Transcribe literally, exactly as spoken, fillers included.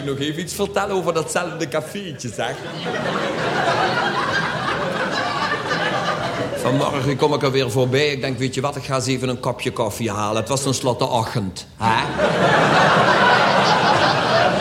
u nog even iets vertellen over datzelfde cafeetje, zeg? Vanmorgen kom ik er weer voorbij. Ik denk, weet je wat, ik ga eens even een kopje koffie halen. Het was tenslotte ochtend, hè?